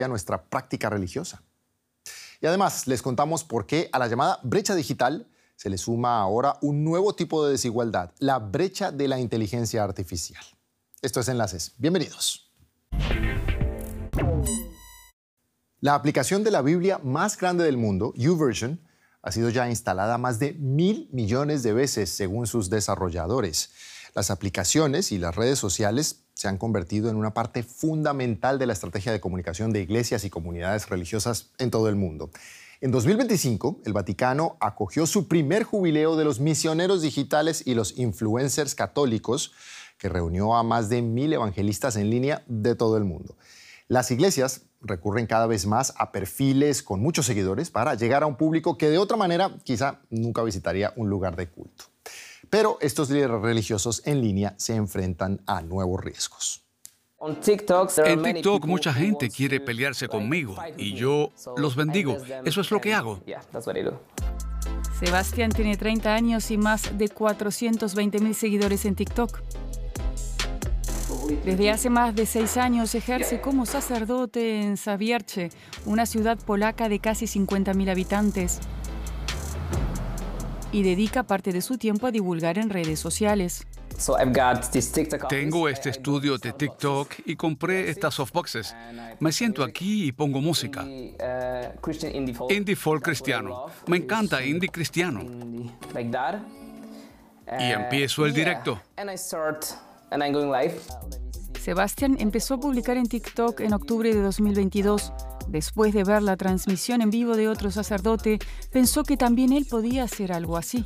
a nuestra práctica religiosa. Y además les contamos por qué a la llamada brecha digital se le suma ahora un nuevo tipo de desigualdad, la brecha de la inteligencia artificial. Esto es Enlaces. Bienvenidos. La aplicación de la Biblia más grande del mundo, YouVersion, ha sido ya instalada más de 1.000 millones de veces según sus desarrolladores. Las aplicaciones y las redes sociales se han convertido en una parte fundamental de la estrategia de comunicación de iglesias y comunidades religiosas en todo el mundo. En 2025, el Vaticano acogió su primer jubileo de los misioneros digitales y los influencers católicos, que reunió a más de 1.000 evangelistas en línea de todo el mundo. Las iglesias recurren cada vez más a perfiles con muchos seguidores para llegar a un público que de otra manera quizá nunca visitaría un lugar de culto. Pero estos líderes religiosos en línea se enfrentan a nuevos riesgos. En TikTok mucha gente quiere pelearse conmigo y yo los bendigo. Eso es lo que hago. Sebastián tiene 30 años y más de 420.000 seguidores en TikTok. Desde hace más de 6 años ejerce como sacerdote en Zawiercie, una ciudad polaca de casi 50.000 habitantes. Y dedica parte de su tiempo a divulgar en redes sociales. Tengo este estudio de TikTok y compré estas softboxes. Me siento aquí y pongo música. Indie folk cristiano. Me encanta indie cristiano. Y empiezo el directo. Sebastián empezó a publicar en TikTok en octubre de 2022. Después de ver la transmisión en vivo de otro sacerdote, pensó que también él podía hacer algo así.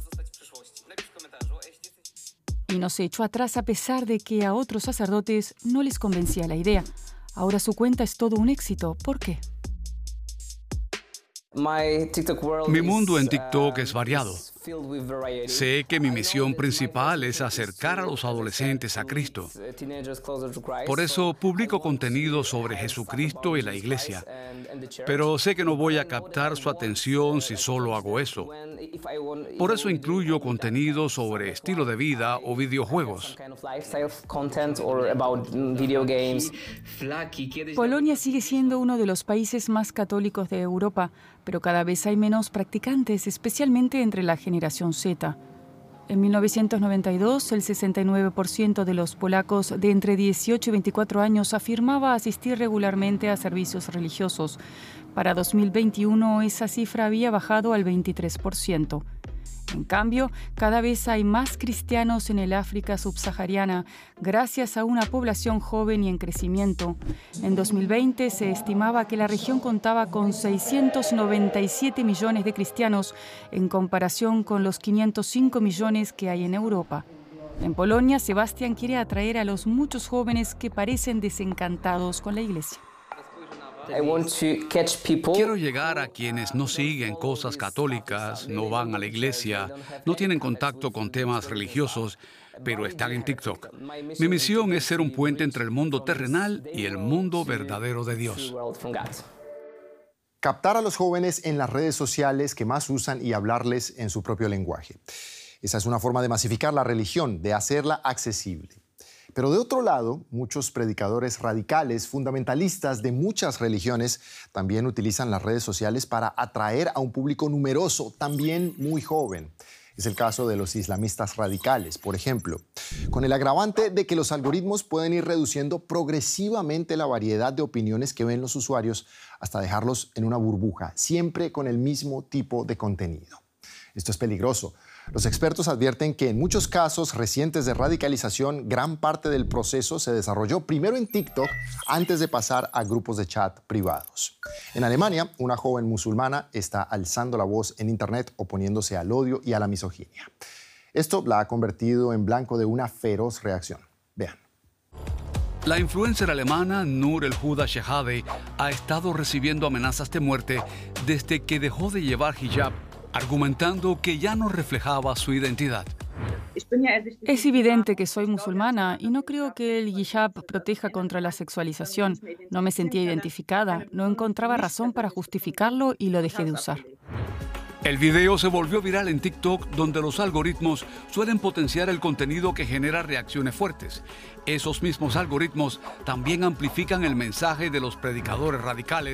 Y no se echó atrás a pesar de que a otros sacerdotes no les convencía la idea. Ahora su cuenta es todo un éxito. ¿Por qué? Mi mundo en TikTok es variado. Sé que mi misión principal es acercar a los adolescentes a Cristo. Por eso publico contenido sobre Jesucristo y la Iglesia. Pero sé que no voy a captar su atención si solo hago eso. Por eso incluyo contenido sobre estilo de vida o videojuegos. Polonia sigue siendo uno de los países más católicos de Europa, pero cada vez hay menos practicantes, especialmente entre la generación Z. En 1992, el 69% de los polacos de entre 18 y 24 años afirmaba asistir regularmente a servicios religiosos. Para 2021, esa cifra había bajado al 23%. En cambio, cada vez hay más cristianos en el África subsahariana, gracias a una población joven y en crecimiento. En 2020 se estimaba que la región contaba con 697 millones de cristianos, en comparación con los 505 millones que hay en Europa. En Polonia, Sebastián quiere atraer a los muchos jóvenes que parecen desencantados con la iglesia. Quiero llegar a quienes no siguen cosas católicas, no van a la iglesia, no tienen contacto con temas religiosos, pero están en TikTok. Mi misión es ser un puente entre el mundo terrenal y el mundo verdadero de Dios. Captar a los jóvenes en las redes sociales que más usan y hablarles en su propio lenguaje. Esa es una forma de masificar la religión, de hacerla accesible. Pero de otro lado, muchos predicadores radicales, fundamentalistas de muchas religiones, también utilizan las redes sociales para atraer a un público numeroso, también muy joven. Es el caso de los islamistas radicales, por ejemplo, con el agravante de que los algoritmos pueden ir reduciendo progresivamente la variedad de opiniones que ven los usuarios hasta dejarlos en una burbuja, siempre con el mismo tipo de contenido. Esto es peligroso. Los expertos advierten que en muchos casos recientes de radicalización, gran parte del proceso se desarrolló primero en TikTok antes de pasar a grupos de chat privados. En Alemania, una joven musulmana está alzando la voz en Internet oponiéndose al odio y a la misoginia. Esto la ha convertido en blanco de una feroz reacción. Vean. La influencer alemana Nur el-Huda Shehadeh ha estado recibiendo amenazas de muerte desde que dejó de llevar hijab, argumentando que ya no reflejaba su identidad. Es evidente que soy musulmana y no creo que el hijab proteja contra la sexualización. No me sentía identificada, no encontraba razón para justificarlo y lo dejé de usar. El video se volvió viral en TikTok, donde los algoritmos suelen potenciar el contenido que genera reacciones fuertes. Esos mismos algoritmos también amplifican el mensaje de los predicadores radicales